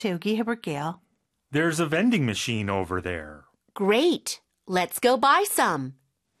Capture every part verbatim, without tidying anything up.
채우기 해볼게요. There's a vending machine over there. Great. Let's go buy some.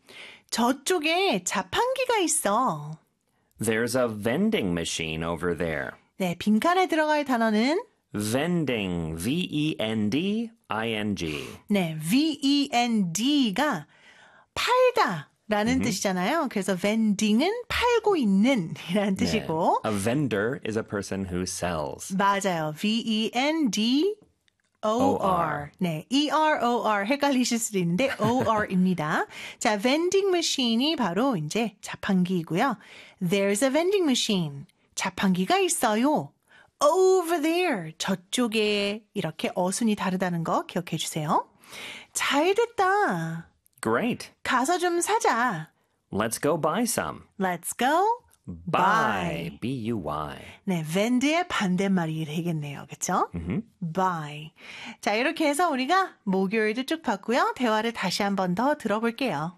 저쪽에 자판기가 있어. There's a vending machine over there. 네, 빈칸에 들어갈 단어는 Vending, V E N D I N G. 네, V-E-N-D가 팔다 라는 mm-hmm. 뜻이잖아요. 그래서 vending은 팔고 있는 이라는 뜻이고 네. A vendor is a person who sells. 맞아요. V-E-N-D O-R. 네, E-R-O-R 헷갈리실 수도 있는데 O-R입니다. 자, vending machine이 바로 이제 자판기이고요. There's a vending machine. 자판기가 있어요. Over there. 저쪽에 이렇게 어순이 다르다는 거 기억해 주세요. 잘 됐다. Great. 가서 좀 사자. Let's go buy some. Let's go buy. B-U-Y. 네, vend의 반대말이 되겠네요. 그렇죠? Mm-hmm. buy. 자, 이렇게 해서 우리가 목요일도 쭉 봤고요. 대화를 다시 한 번 더 들어볼게요.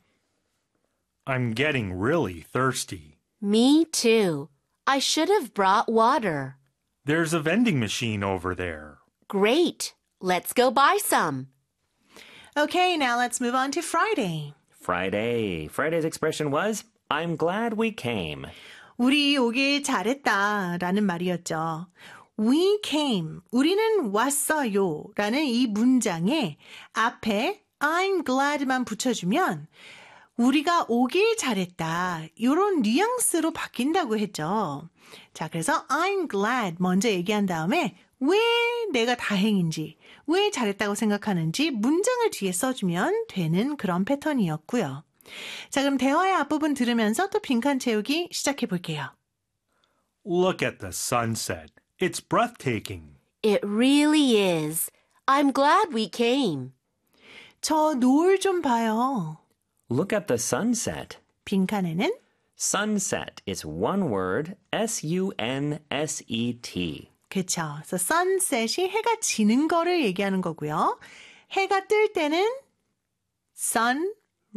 I'm getting really thirsty. Me too. I should have brought water. There's a vending machine over there. Great. Let's go buy some. Okay, now let's move on to Friday. Friday. Friday's expression was, I'm glad we came. 우리 오길 잘했다 라는 말이었죠. We came. 우리는 왔어요 라는 이 문장에 앞에 I'm glad만 붙여주면 우리가 오길 잘했다. 이런 뉘앙스로 바뀐다고 했죠. 자, 그래서 I'm glad 먼저 얘기한 다음에 왜 내가 다행인지, 왜 잘했다고 생각하는지 문장을 뒤에 써주면 되는 그런 패턴이었고요. 자, 그럼 대화의 앞부분 들으면서 또 빈칸 채우기 시작해 볼게요. Look at the sunset. It's breathtaking. It really is. I'm glad we came. 저 노을 좀 봐요. Look at the sunset. 빈칸에는 Sunset is one word, S U N S E T. 그렇죠. 그래서 sunset이 해가 지는 거를 얘기하는 거고요. 해가 뜰 때는 sunrise.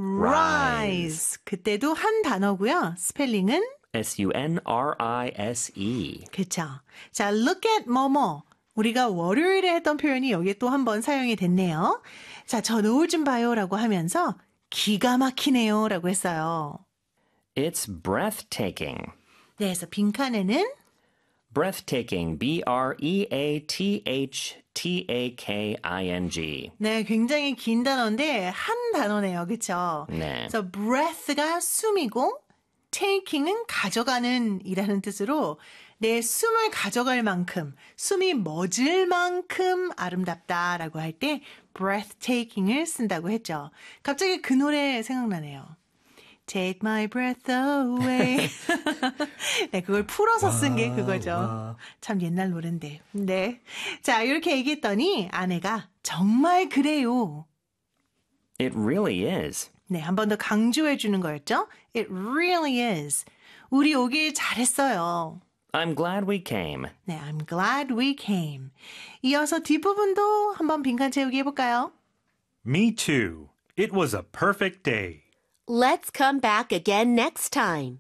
Rise. 그때도 한 단어고요. 스펠링은 S U N R I S E. 그렇죠. 자, look at 뭐뭐. 우리가 월요일에 했던 표현이 여기에 또 한 번 사용이 됐네요. 자, 저 노을 좀 봐요라고 하면서 기가 막히네요 라고 했어요. It's breathtaking. 네, 그래서 빈칸에는 breathtaking, B R E A T H T A K I N G. 네, 굉장히 긴 단어인데 한 단어네요. 그렇죠? 네. 그래서 breath가 숨이고 taking은 가져가는 이라는 뜻으로 내 숨을 가져갈 만큼, 숨이 멎을 만큼 아름답다라고 할 때 breathtaking을 쓴다고 했죠. 갑자기 그 노래 생각나네요. Take my breath away. 네, 그걸 풀어서 쓴 게 그거죠. 참 옛날 노래인데. 네. 자, 이렇게 얘기했더니 아내가 정말 그래요. It really is. 네, 한 번 더 강조해 주는 거였죠. It really is. 우리 오길 잘했어요. I'm glad we came. 네, I'm glad we came. 이어서 뒷부분도 한번 빈칸 채우기 해볼까요? Me too. It was a perfect day. Let's come back again next time.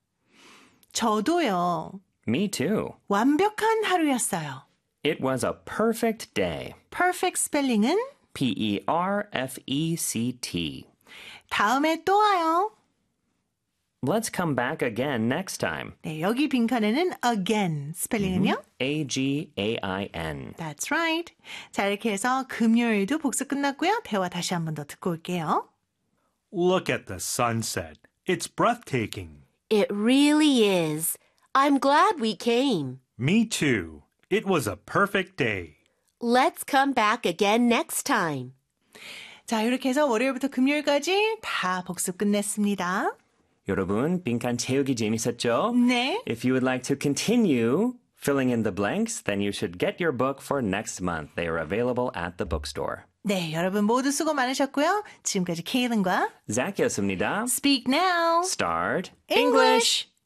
저도요. Me too. 완벽한 하루였어요. It was a perfect day. perfect 스펠링은 P E R F E C T. 다음에 또 와요. Let's come back again next time. 네, 여기 빈칸에는 again 스펠링은요? A G A I N. That's right. 자, 이렇게 해서 금요일도 복습 끝났고요. 대화 다시 한 번 더 듣고 올게요. Look at the sunset. It's breathtaking. It really is. I'm glad we came. Me too. It was a perfect day. Let's come back again next time. 자, 이렇게 해서 월요일부터 금요일까지 다 복습 끝냈습니다. 여러분, 빈칸 채우기 재밌었죠? 네. If you would like to continue filling in the blanks, then you should get your book for next month. They are available at the bookstore. 네, 여러분 모두 수고 많으셨고요. 지금까지 케이든과 Zach이었습니다. Speak Now. Start English.